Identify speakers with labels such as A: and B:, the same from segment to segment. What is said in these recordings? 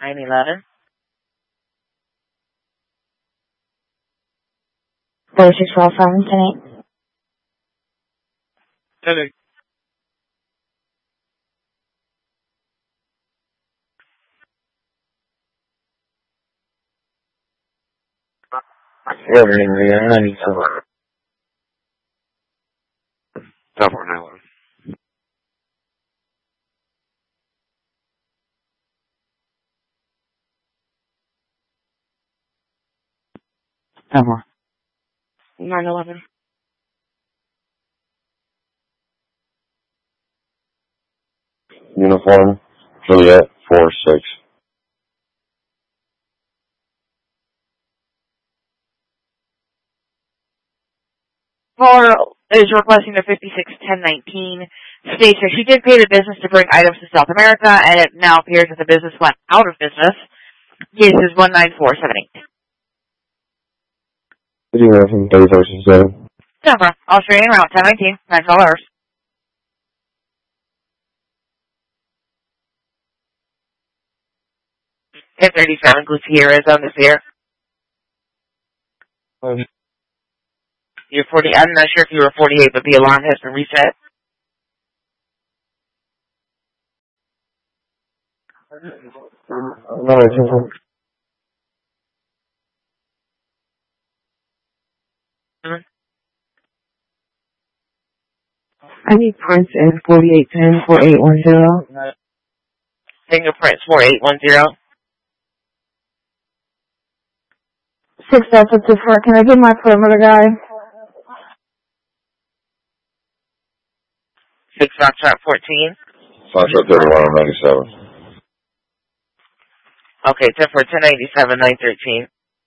A: 911.
B: 3612 tonight.
C: Hello.
D: Everything, I need some.
C: Top 911.
D: Ever.
A: 911.
D: Uniform, Juliet, 4-6.
A: Caller is requesting a 561019. States that she did pay the business to bring items to South America, and it now appears that the business went out of business. Case is 19478.
D: Did you hear from 3467?
A: Number, Australian route 1019, $9. $1037 Gutierrez on this here. You're 40. I'm not sure if you were 48, but the alarm has been reset.
D: No, I need prints in 4810-4810.
A: Fingerprints 4810.
B: 6 Delta 24. Can I get my perimeter guy?
A: 6 Foxtrot 14.
D: Foxtrot 3197.
A: Okay, 10 for 1097, 913.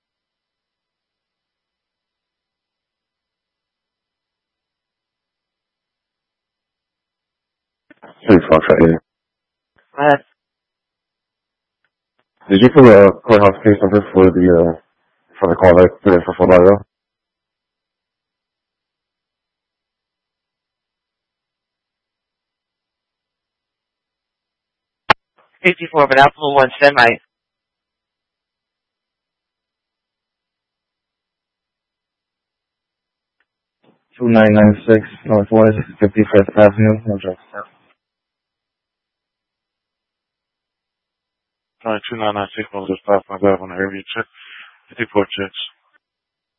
D: Hey, Foxtrot here.
A: Uh,
D: Did you put a courthouse case number for the call that did for Fort Lauderdale?
A: 54, but Apple 1 semi.
D: Two 996 Northwest 55th Avenue, New Jersey.
C: Sorry, 2996 Northwest 5.5 on the area check. 54 checks.